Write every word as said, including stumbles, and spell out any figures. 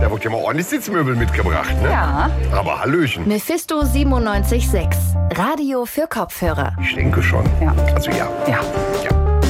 Da wird ja mal ordentlich Sitzmöbel mitgebracht, ne? Ja. Aber Hallöchen. Mephisto siebenundneunzig Komma sechs. Radio für Kopfhörer. Ich denke schon. Ja. Also ja. Ja. Ja.